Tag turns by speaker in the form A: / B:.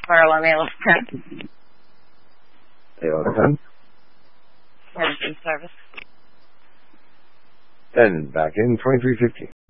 A: Fire alarm ALS 10.
B: ALS 10.
A: Emergency service.
B: 10, back in 2350.